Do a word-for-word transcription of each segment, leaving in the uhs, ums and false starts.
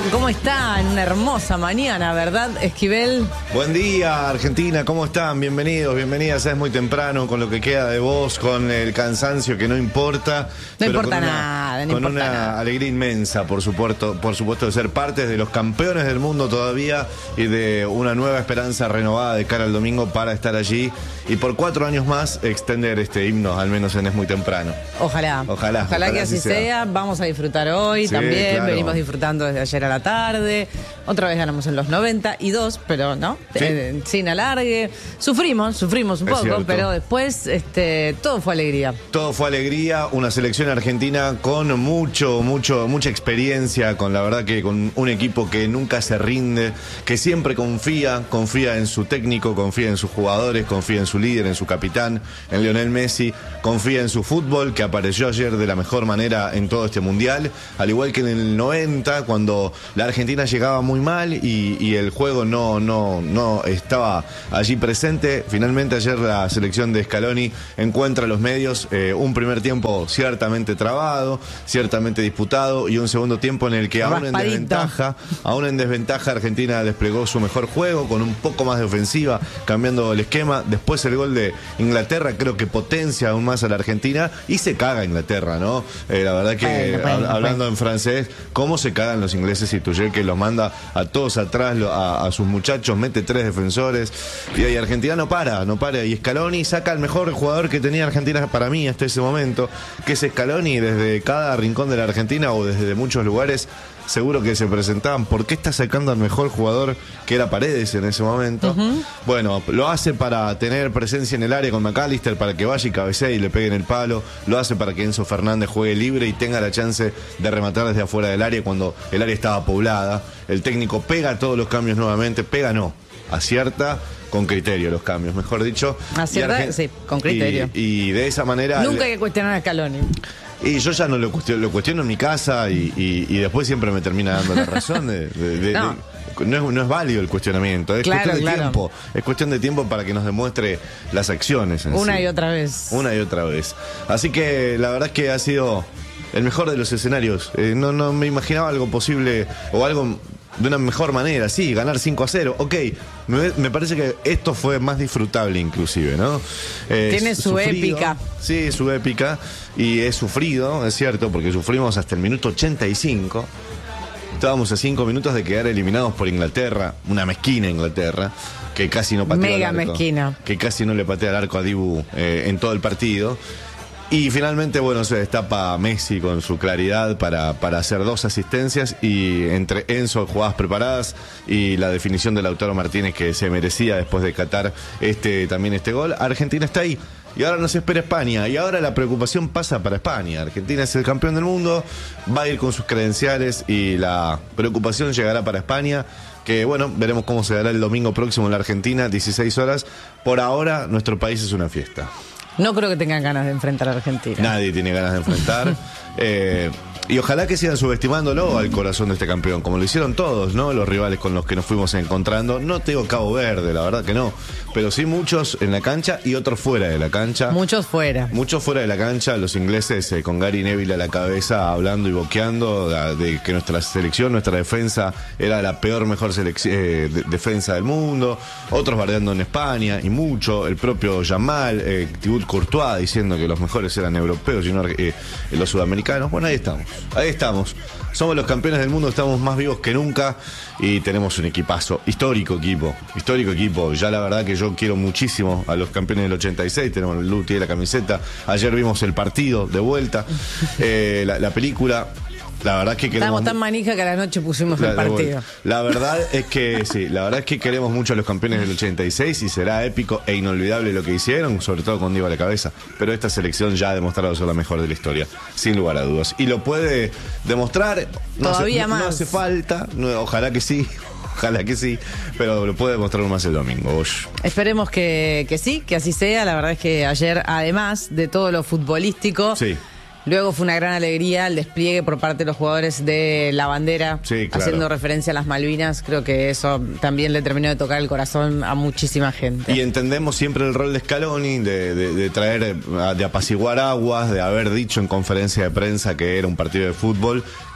¿Cómo está? En una hermosa mañana, ¿verdad, Esquivel? Buen día, Argentina, ¿cómo están? Bienvenidos, bienvenidas. Es muy temprano, con lo que queda de vos, con el cansancio que no importa. No pero importa con una, nada, no Con importa una nada. alegría inmensa, por supuesto, por supuesto, de ser parte de los campeones del mundo todavía y de una nueva esperanza renovada de cara al domingo para estar allí y por cuatro años más extender este himno, al menos en Es Muy Temprano. Ojalá. Ojalá, Ojalá, ojalá que así así sea. sea. Vamos a disfrutar hoy Sí, también. claro. Venimos disfrutando desde ayer a la tarde. Otra vez ganamos en los noventa y dos, pero no, Sí. eh, sin alargue. Sufrimos, sufrimos un Es poco, cierto. pero después este, todo fue alegría. Todo fue alegría, una selección argentina con mucho, mucho, mucha experiencia, con la verdad que con un equipo que nunca se rinde, que siempre confía, confía en su técnico, confía en sus jugadores, confía en su líder, en su capitán, en Lionel Messi, confía en su fútbol, que apareció ayer de la mejor manera en todo este mundial, al igual que en el noventa, cuando la Argentina llegaba muy mal y, y el juego no, no, no estaba allí presente. Finalmente ayer la selección de Scaloni encuentra los medios, eh, un primer tiempo ciertamente trabado, ciertamente disputado y un segundo tiempo en el que aún en Raspadito. desventaja, aún en desventaja Argentina desplegó su mejor juego con un poco más de ofensiva, cambiando el esquema. Después el gol de Inglaterra creo que potencia aún más a la Argentina y se caga Inglaterra, ¿no? Eh, la verdad que Bueno, bueno, hab- hablando bueno. en francés, cómo se cagan los ingleses y Tuchel que los manda a todos atrás, lo- a, a sus muchachos, mete tres defensores y ahí Argentina no para, no para y Scaloni saca el mejor jugador que tenía Argentina para mí hasta ese momento, que es Scaloni. Desde cada rincón de la Argentina o desde muchos lugares seguro que se presentaban, ¿por qué está sacando al mejor jugador que era Paredes en ese momento? Uh-huh. Bueno, lo hace para tener presencia en el área con McAllister, para que vaya y cabecee y le pegue en el palo, lo hace para que Enzo Fernández juegue libre y tenga la chance de rematar desde afuera del área cuando el área estaba poblada. El técnico pega todos los cambios nuevamente, pega no, acierta con criterio los cambios, mejor dicho. Acierta, Argen- sí, con criterio. Y, y de esa manera... Nunca hay que cuestionar a Scaloni. Y yo ya no lo cuestiono, lo cuestiono en mi casa y, y, y después siempre me termina dando la razón. De, de- de- No. de- no, es, no es válido el cuestionamiento, es Claro, cuestión de claro. tiempo. Es cuestión de tiempo para que nos demuestre las acciones en Una sí. y otra vez. Una y otra vez. Así que la verdad es que ha sido el mejor de los escenarios. Eh, no, no me imaginaba algo posible o algo de una mejor manera. Sí, ganar cinco a cero, ok. Me, me parece que esto fue más disfrutable inclusive, ¿no? Eh, Tiene su sufrido, épica. Sí, su épica. Y es sufrido, es cierto, porque sufrimos hasta el minuto ochenta y cinco. Estábamos a cinco minutos de quedar eliminados por Inglaterra, una mezquina Inglaterra, que casi no patea Mega al arco. mezquina. Que casi no le patea al arco a Dibu eh, en todo el partido. Y finalmente, bueno, se destapa Messi con su claridad para, para hacer dos asistencias y entre Enzo, jugadas preparadas y la definición de Lautaro Martínez que se merecía después de catar este, también este gol. Argentina está ahí. Y ahora nos espera España. Y ahora la preocupación pasa para España. Argentina es el campeón del mundo, va a ir con sus credenciales y la preocupación llegará para España. Que bueno, veremos cómo se dará el domingo próximo en la Argentina, dieciséis horas. Por ahora, nuestro país es una fiesta. No creo que tengan ganas de enfrentar a Argentina. Nadie tiene ganas de enfrentar. eh, y ojalá que sigan subestimándolo al corazón de este campeón, como lo hicieron todos, ¿no? Los rivales con los que nos fuimos encontrando. No tengo Cabo Verde, la verdad que no. Pero sí muchos en la cancha y otros fuera de la cancha. Muchos fuera. Muchos fuera de la cancha, los ingleses eh, con Gary Neville a la cabeza hablando y boqueando de, de que nuestra selección, nuestra defensa era la peor, mejor selec- eh, de, defensa del mundo. Otros bardeando en España y mucho. El propio Yamal, eh, Thibaut Courtois diciendo que los mejores eran europeos y no eh, los sudamericanos. Bueno, ahí estamos, ahí estamos. Somos los campeones del mundo, estamos más vivos que nunca y tenemos un equipazo, histórico equipo, histórico equipo. Ya la verdad que yo quiero muchísimo a los campeones del ochenta y seis, tenemos el Luti de la camiseta. Ayer vimos el partido de vuelta, eh, la, la película. La verdad es que queremos... Estábamos tan manija que a la noche pusimos La, el partido. la verdad es que sí, la verdad es que queremos mucho a los campeones del ochenta y seis y será épico e inolvidable lo que hicieron, sobre todo con Diego a la cabeza. Pero esta selección ya ha demostrado ser la mejor de la historia, sin lugar a dudas. Y lo puede demostrar. No Todavía hace, no, más. no hace falta, no, ojalá que sí. Ojalá que sí, pero lo puede demostrar más el domingo. Osh. Esperemos que, que sí, que así sea. La verdad es que ayer, además de todo lo futbolístico, Sí. luego fue una gran alegría el despliegue por parte de los jugadores de la bandera, Sí, claro. haciendo referencia a las Malvinas. Creo que eso también le terminó de tocar el corazón a muchísima gente. Y entendemos siempre el rol de Scaloni, de, de, de traer, de apaciguar aguas, de haber dicho en conferencia de prensa que era un partido de fútbol,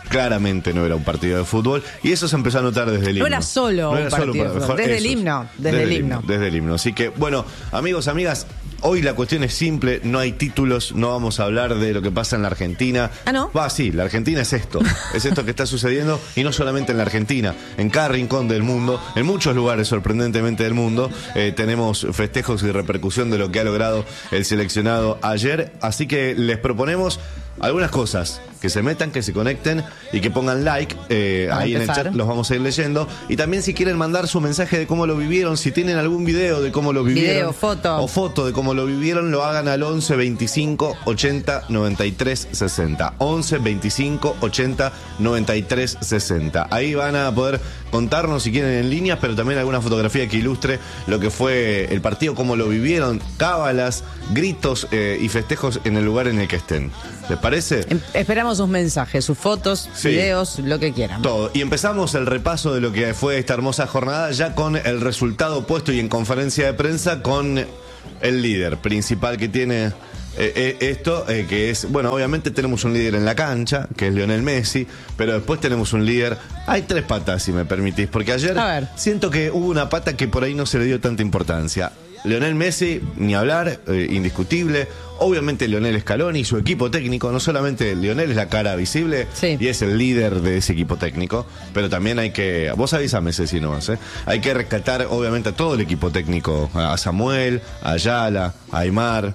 claramente no era un partido de fútbol, y eso se empezó a notar desde el himno. No era solo no era un solo partido un de fútbol, desde el himno, desde, desde el himno. himno. Desde el himno. Así que, bueno, amigos, amigas, hoy la cuestión es simple, no hay títulos, no vamos a hablar de lo que pasa en la Argentina. ¿Ah, no? Va, sí, la Argentina es esto, es esto que está sucediendo, y no solamente en la Argentina, en cada rincón del mundo, en muchos lugares sorprendentemente del mundo, eh, tenemos festejos y repercusión de lo que ha logrado el seleccionado ayer, así que les proponemos algunas cosas, que se metan, que se conecten y que pongan like, eh, ahí en el chat los vamos a ir leyendo, y también si quieren mandar su mensaje de cómo lo vivieron, si tienen algún video de cómo lo vivieron, video, foto o foto de cómo lo vivieron, lo hagan al once veinticinco ochenta noventa y tres sesenta, once veinticinco ochenta noventa y tres sesenta, ahí van a poder contarnos si quieren en líneas, pero también alguna fotografía que ilustre lo que fue el partido, cómo lo vivieron, cábalas, gritos eh, y festejos en el lugar en el que estén. ¿Les parece? Em- esperamos sus mensajes, sus fotos, Sí. videos, lo que quieran. Todo. Y empezamos el repaso de lo que fue esta hermosa jornada ya con el resultado puesto y en conferencia de prensa con el líder principal que tiene eh, eh, esto, eh, que es, bueno, obviamente tenemos un líder en la cancha, que es Lionel Messi, pero después tenemos un líder, hay tres patas si me permitís, porque ayer A ver. siento que hubo una pata que por ahí no se le dio tanta importancia. Lionel Messi, ni hablar, eh, indiscutible. Obviamente Lionel Scaloni y su equipo técnico, no solamente Lionel es la cara visible Sí. y es el líder de ese equipo técnico, pero también hay que, vos avísame si no más, ¿eh? Hay que rescatar obviamente a todo el equipo técnico, a Samuel, a Ayala, a Aymar,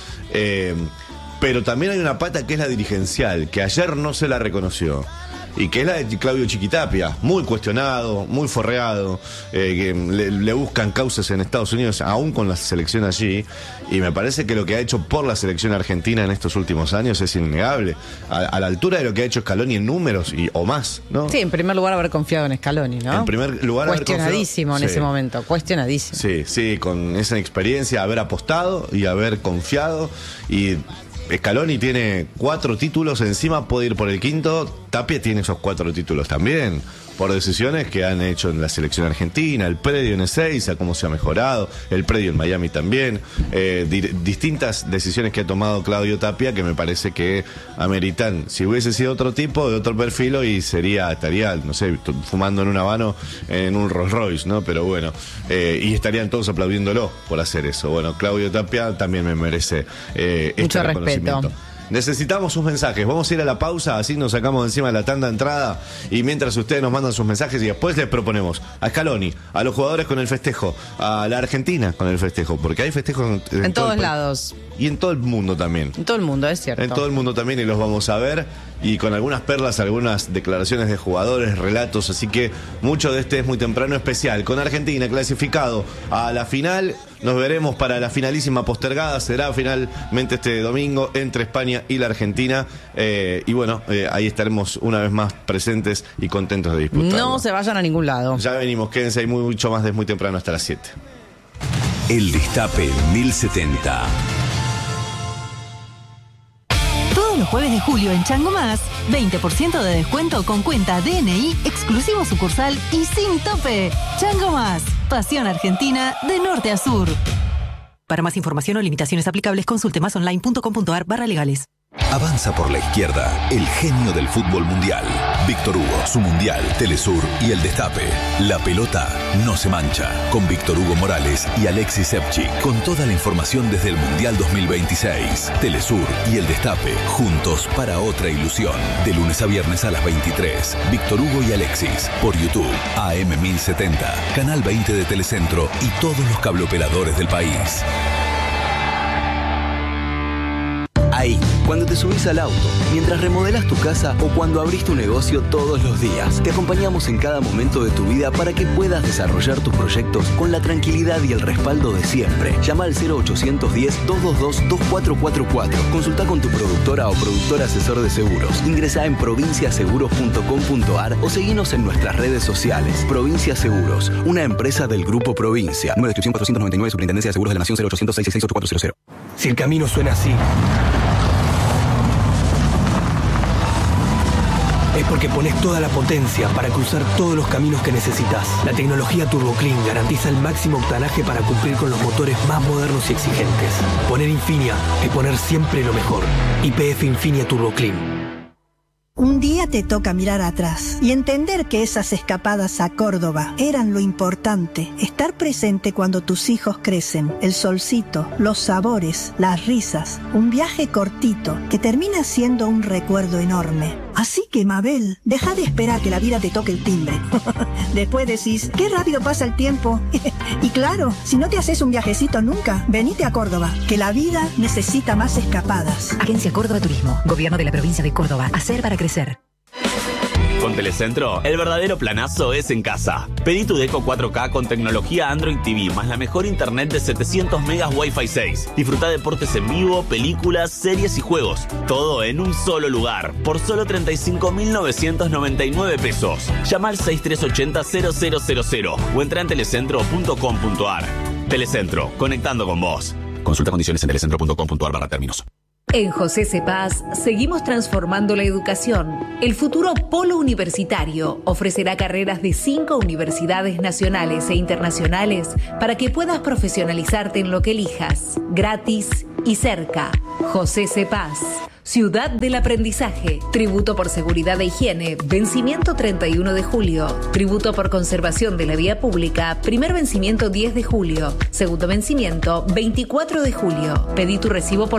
eh, pero también hay una pata que es la dirigencial, que ayer no se la reconoció. Y que es la de Claudio Chiquitapia, muy cuestionado, muy forreado, eh, que le, le buscan causas en Estados Unidos, aún con la selección allí, y me parece que lo que ha hecho por la selección argentina en estos últimos años es innegable, a, a la altura de lo que ha hecho Scaloni en números y, o más, ¿no? Sí, en primer lugar haber confiado en Scaloni, ¿no? En primer lugar haber cuestionadísimo confiado- en sí. ese momento, cuestionadísimo. Sí, sí, con esa experiencia, haber apostado y haber confiado. Y Scaloni tiene cuatro títulos, encima puede ir por el quinto. Tapia tiene esos cuatro títulos también, por decisiones que han hecho en la selección argentina, el predio en Ezeiza, cómo se ha mejorado, el predio en Miami también, eh, di- distintas decisiones que ha tomado Claudio Tapia que me parece que ameritan, si hubiese sido otro tipo, de otro perfil, y sería, estaría, no sé, t- fumando en un habano en un Rolls Royce, ¿no? Pero bueno, eh, y estarían todos aplaudiéndolo por hacer eso. Bueno, Claudio Tapia también me merece eh, este Mucho reconocimiento. respeto. Necesitamos sus mensajes. Vamos a ir a la pausa, así nos sacamos de encima de la tanda de entrada. Y mientras ustedes nos mandan sus mensajes, y después les proponemos a Scaloni, a los jugadores con el festejo, a la Argentina con el festejo, porque hay festejos en, En todo todos el país. lados. Y en todo el mundo también. En todo el mundo, es cierto. En todo el mundo también, y los vamos a ver. Y con algunas perlas, algunas declaraciones de jugadores, relatos. Así que mucho de este es muy temprano especial. Con Argentina clasificado a la final. Nos veremos para la finalísima postergada. Será finalmente este domingo entre España y la Argentina. Eh, y bueno, eh, ahí estaremos una vez más presentes y contentos de disputarlo. No se vayan a ningún lado. Ya venimos, quédense ahí muy, mucho más de muy temprano hasta las siete. El Destape mil setenta. Todos los jueves de julio en Chango Más, veinte por ciento de descuento con cuenta D N I, exclusivo sucursal y sin tope. Chango Más, pasión argentina de norte a sur. Para más información o limitaciones aplicables, consulte masonline.com.ar barra legales. Avanza por la izquierda, el genio del fútbol mundial. Víctor Hugo, su mundial, Telesur y el Destape. La pelota no se mancha. Con Víctor Hugo Morales y Alexis Sepchik. Con toda la información desde el Mundial dos mil veintiséis. Telesur y el Destape, juntos para otra ilusión. De lunes a viernes a las veintitrés. Víctor Hugo y Alexis, por YouTube, A M mil setenta, Canal veinte de Telecentro y todos los cableoperadores del país. Ahí, cuando te subís al auto, mientras remodelas tu casa o cuando abrís tu negocio todos los días. Te acompañamos en cada momento de tu vida para que puedas desarrollar tus proyectos con la tranquilidad y el respaldo de siempre. Llama al cero ochocientos diez, doscientos veintidós, veinticuatro cuarenta y cuatro. Consulta con tu productora o productor asesor de seguros. Ingresá en provincia seguros punto com punto ar o seguinos en nuestras redes sociales. Provincia Seguros, una empresa del Grupo Provincia. Número de inscripción cuatrocientos noventa y nueve, Superintendencia de Seguros de la Nación, cero ochocientos seis seis seis ocho cuatro cero cero. Si el camino suena así, es porque pones toda la potencia para cruzar todos los caminos que necesitas. La tecnología Turbo Clean garantiza el máximo octanaje para cumplir con los motores más modernos y exigentes. Poner Infinia es poner siempre lo mejor. Y P F Infinia Turbo Clean. Un día te toca mirar atrás y entender que esas escapadas a Córdoba eran lo importante. Estar presente cuando tus hijos crecen, el solcito, los sabores, las risas. Un viaje cortito que termina siendo un recuerdo enorme. Así que, Mabel, deja de esperar que la vida te toque el timbre. Después decís, qué rápido pasa el tiempo. Y claro, si no te haces un viajecito nunca, venite a Córdoba, que la vida necesita más escapadas. Agencia Córdoba Turismo, Gobierno de la Provincia de Córdoba. Hacer para crecer. Con Telecentro, el verdadero planazo es en casa. Pedí tu Deco cuatro K con tecnología Android T V más la mejor internet de setecientos megas Wi-Fi seis. Disfruta deportes en vivo, películas, series y juegos. Todo en un solo lugar, por solo treinta y cinco mil novecientos noventa y nueve pesos. Llama al seis tres ocho cero cero cero cero cero o entra en telecentro punto com punto ar. Telecentro, conectando con vos. Consulta condiciones en telecentro punto com punto ar barra términos. En José Cepaz seguimos transformando la educación. El futuro polo universitario ofrecerá carreras de cinco universidades nacionales e internacionales para que puedas profesionalizarte en lo que elijas, gratis y cerca. José Cepaz, Ciudad del Aprendizaje. Tributo por seguridad e higiene, vencimiento treinta y uno de julio. Tributo por conservación de la vía pública, primer vencimiento diez de julio. Segundo vencimiento veinticuatro de julio. Pedí tu recibo por